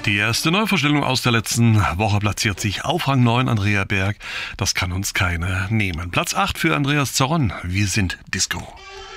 Die erste Neuvorstellung aus der letzten Woche platziert sich auf Rang 9, Andrea Berg. Das kann uns keiner nehmen. Platz 8 für Andreas Zorron. Wir sind Disco.